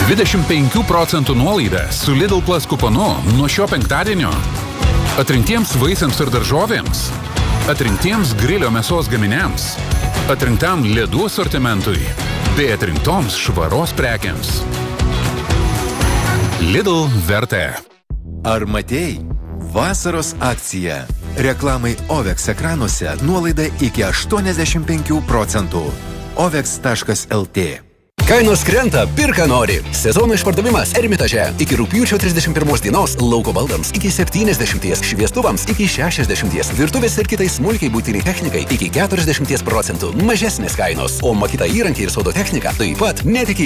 25% nuolaida su Lidl Plus kuponu nuo šio penktadienio. Atrinktiems vaisiams ir daržovėms. Atrinktiems grilio mėsos gaminiams. Atrinktam ledų asortimentui. Bei atrinktoms švaros prekiams. Lidl vertė. Ar matei? Vasaros akcija. Reklamai OVEX ekranuose nuolaida iki 85%. OVEX.lt. Kainos krenta, pirka nori. Sezono išpardavimas Ermitaže. Iki rugpjūčio 31 dienos lauko baldams iki 70, šviestuvams iki 60, virtuvės ir kitai smulkiai būtiniai technikai iki 40% mažesnės kainos. O makyta įrankiai ir sodo technika taip pat net iki